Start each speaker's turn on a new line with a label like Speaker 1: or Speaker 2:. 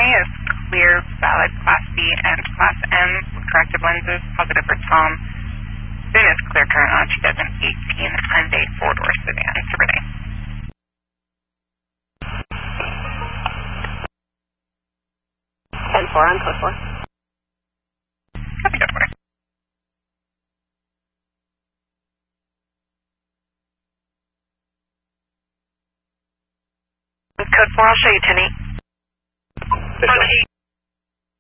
Speaker 1: X-ray is clear, valid, Class B, and Class M with corrective lenses, positive for Tom. Soon is clear current on 2018 Hyundai 4-door sedan. Super day.
Speaker 2: Code 4 on code 4.
Speaker 1: Copy, code 4.
Speaker 2: Code 4, I'll show you 10-8.
Speaker 3: 10-8.